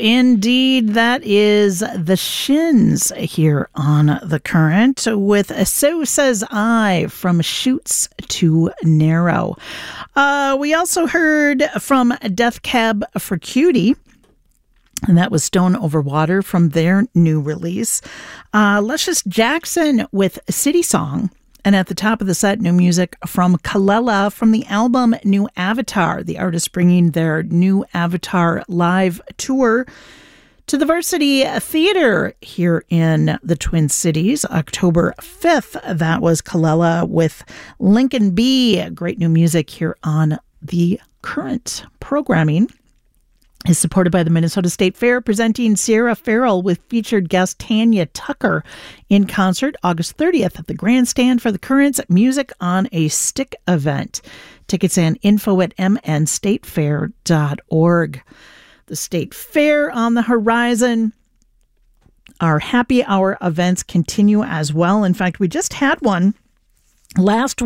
indeed. That is the Shins here on The Current with So Says I from Shoots to Narrow. We also heard from Death Cab for Cutie, and that was Stone Over Water from their new release. Luscious Jackson with City Song. And at the top of the set, new music from Kalela from the album New Avatar, the artist bringing their New Avatar live tour to the Varsity Theater here in the Twin Cities, October 5th. That was Kalela with Lincoln B. Great new music here on The Current. Programming is supported by the Minnesota State Fair, presenting Sierra Farrell with featured guest Tanya Tucker in concert August 30th at the Grandstand for the Current's Music on a Stick event. Tickets and info at mnstatefair.org. The State Fair on the horizon. Our happy hour events continue as well. In fact, we just had one last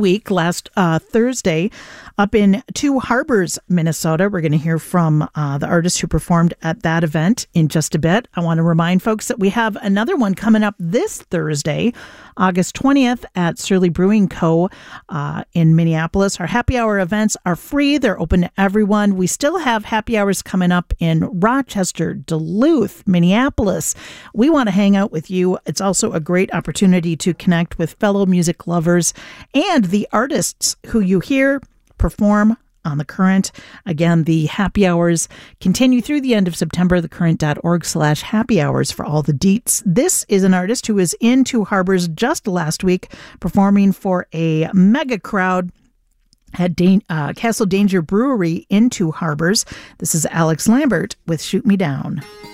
Thursday, up in Two Harbors, Minnesota. We're going to hear from the artist who performed at that event in just a bit. I want to remind folks that we have another one coming up this Thursday, August 20th at Surly Brewing Co. In Minneapolis. Our happy hour events are free. They're open to everyone. We still have happy hours coming up in Rochester, Duluth, Minneapolis. We want to hang out with you. It's also a great opportunity to connect with fellow music lovers and the artists who you hear perform on The Current. Again, the happy hours continue through the end of September. thecurrent.org/happy hours for all the deets. This is an artist who was in Two Harbors just last week, performing for a mega crowd at Castle Danger Brewery in Two Harbors. This is Alex Lambert with Shoot Me Down.